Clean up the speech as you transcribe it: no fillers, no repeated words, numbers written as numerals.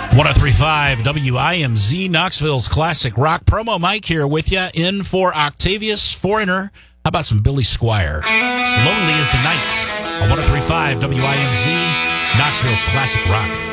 103.5 WIMZ, Knoxville's classic rock. Promo Mike here with you, in for Octavius Foreigner. How about some Billy Squier? It's Lonely as the Night on 103.5 WIMZ, Knoxville's classic rock.